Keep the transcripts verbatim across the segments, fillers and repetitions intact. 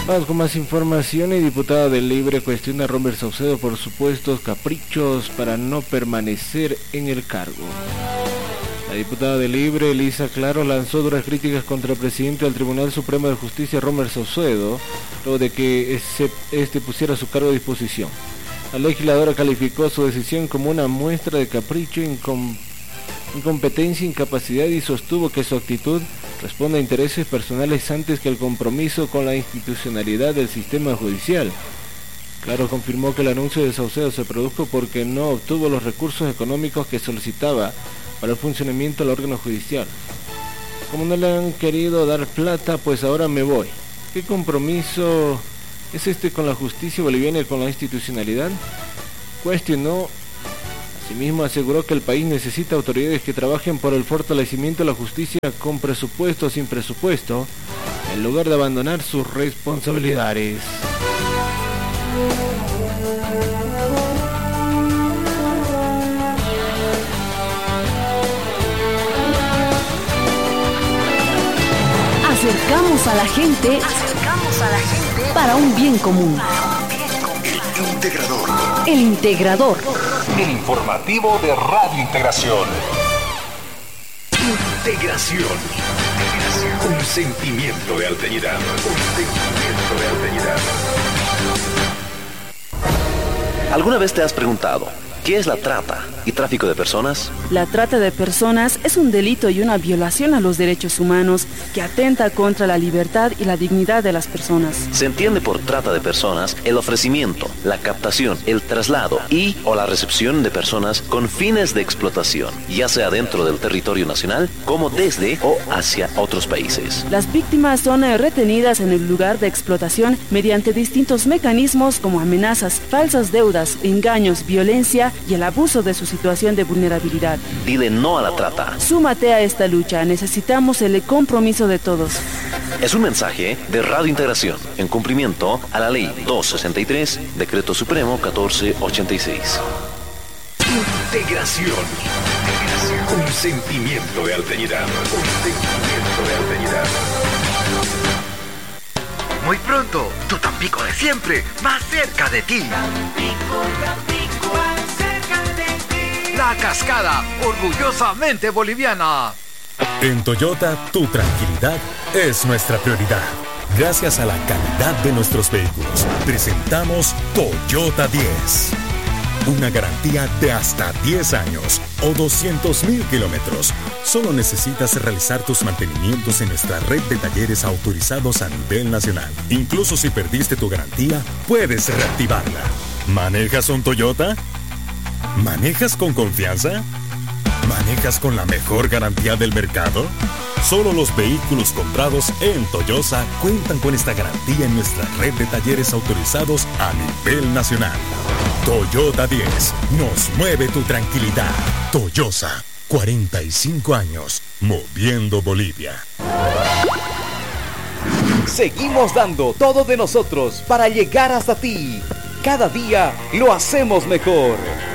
Vamos con más información. Y diputada del Libre cuestiona a Rommel Saucedo por supuestos caprichos para no permanecer en el cargo. La diputada del Libre, Elisa Claro, lanzó duras críticas contra el presidente del Tribunal Supremo de Justicia, Rommel Saucedo, luego de que este pusiera su cargo a disposición. La legisladora calificó su decisión como una muestra de capricho, incom incompetencia, incapacidad y sostuvo que su actitud responde a intereses personales antes que al compromiso con la institucionalidad del sistema judicial. Claro confirmó que el anuncio de Saucedo se produjo porque no obtuvo los recursos económicos que solicitaba para el funcionamiento del órgano judicial. Como no le han querido dar plata, pues ahora me voy. ¿Qué compromiso es este con la justicia boliviana y con la institucionalidad? Cuestionó. Asimismo aseguró que el país necesita autoridades que trabajen por el fortalecimiento de la justicia con presupuesto o sin presupuesto, en lugar de abandonar sus responsabilidades. Acercamos a la gente, acercamos a la gente para un bien común. El Integrador. El Integrador. El informativo de Radio Integración. Integración. Integración. Un sentimiento de alteridad. Un sentimiento de alteridad. ¿Alguna vez te has preguntado qué es la trata y tráfico de personas? La trata de personas es un delito y una violación a los derechos humanos que atenta contra la libertad y la dignidad de las personas. Se entiende por trata de personas el ofrecimiento, la captación, el traslado y o la recepción de personas con fines de explotación, ya sea dentro del territorio nacional como desde o hacia otros países. Las víctimas son retenidas en el lugar de explotación mediante distintos mecanismos como amenazas, falsas deudas, engaños, violencia y el abuso de su situación de vulnerabilidad. Dile no a la trata. Súmate a esta lucha, necesitamos el compromiso de todos. Es un mensaje de Radio Integración en cumplimiento a la Ley doscientos sesenta y tres, Decreto Supremo catorce ochenta y seis. Integración. Integración. Un sentimiento de alteridad. Un sentimiento de alteridad. Muy pronto, tu Tampico de siempre, más cerca de ti. Tampico, Tampico, más cerca de ti. La Cascada, orgullosamente boliviana. En Toyota, tu tranquilidad es nuestra prioridad. Gracias a la calidad de nuestros vehículos, presentamos Toyota diez. Una garantía de hasta diez años o doscientos mil kilómetros. Solo necesitas realizar tus mantenimientos en nuestra red de talleres autorizados a nivel nacional. Incluso si perdiste tu garantía, puedes reactivarla. ¿Manejas un Toyota? ¿Manejas con confianza? ¿Manejas con la mejor garantía del mercado? Solo los vehículos comprados en Toyosa cuentan con esta garantía en nuestra red de talleres autorizados a nivel nacional. Toyota diez, nos mueve tu tranquilidad. Toyosa, cuarenta y cinco años, moviendo Bolivia. Seguimos dando todo de nosotros para llegar hasta ti. Cada día lo hacemos mejor.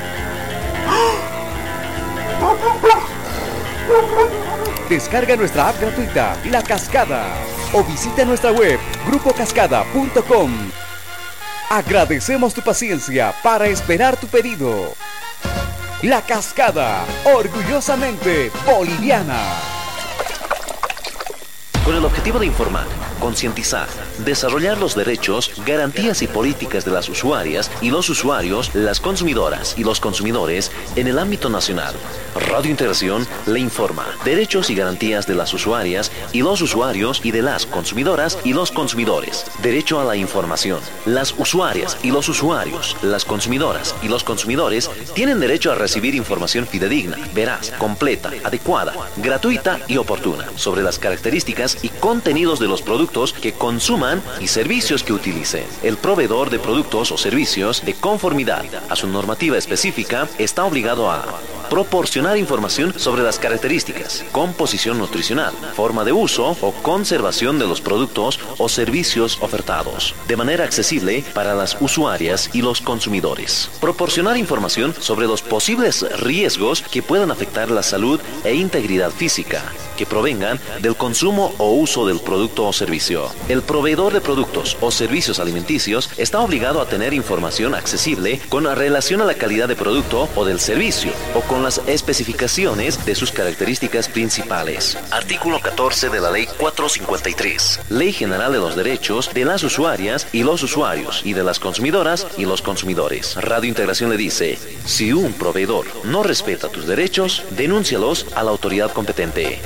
Descarga nuestra app gratuita, La Cascada, o visita nuestra web, grupo cascada punto com. Agradecemos tu paciencia para esperar tu pedido. La Cascada, orgullosamente boliviana. Con el objetivo de informar, concientizar, desarrollar los derechos, garantías y políticas de las usuarias y los usuarios, las consumidoras y los consumidores en el ámbito nacional, Radio Integración le informa derechos y garantías de las usuarias y los usuarios y de las consumidoras y los consumidores. Derecho a la información. Las usuarias y los usuarios, las consumidoras y los consumidores tienen derecho a recibir información fidedigna, veraz, completa, adecuada, gratuita y oportuna sobre las características y contenidos de los productos que consuman y servicios que utilicen. El proveedor de productos o servicios de conformidad a su normativa específica está obligado a proporcionar información sobre las características, composición nutricional, forma de uso o conservación de los productos o servicios ofertados, de manera accesible para las usuarias y los consumidores. Proporcionar información sobre los posibles riesgos que puedan afectar la salud e integridad física, que provengan del consumo o uso del producto o servicio. El proveedor de productos o servicios alimenticios está obligado a tener información accesible con relación a la calidad de producto o del servicio, o con las especificaciones de sus características principales. Artículo catorce de la Ley cuatrocientos cincuenta y tres. Ley General de los Derechos de las Usuarias y los Usuarios y de las Consumidoras y los Consumidores. Radio Integración le dice: si un proveedor no respeta tus derechos, denúncialos a la autoridad competente.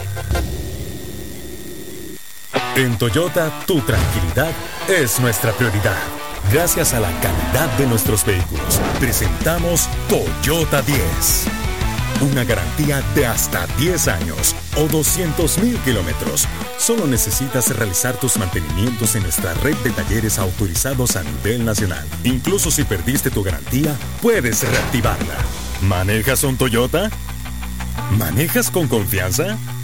En Toyota, tu tranquilidad es nuestra prioridad. Gracias a la calidad de nuestros vehículos, presentamos Toyota diez. Una garantía de hasta diez años o doscientos mil kilómetros. Solo necesitas realizar tus mantenimientos en nuestra red de talleres autorizados a nivel nacional. Incluso si perdiste tu garantía, puedes reactivarla. ¿Manejas un Toyota? ¿Manejas con confianza?